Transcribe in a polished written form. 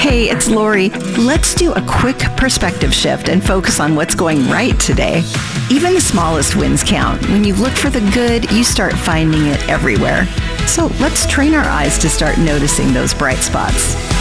Hey, it's Lori. Let's do a quick perspective shift and focus on what's going right today. Even the smallest wins count. When you look for the good, you start finding it everywhere. So let's train our eyes to start noticing those bright spots.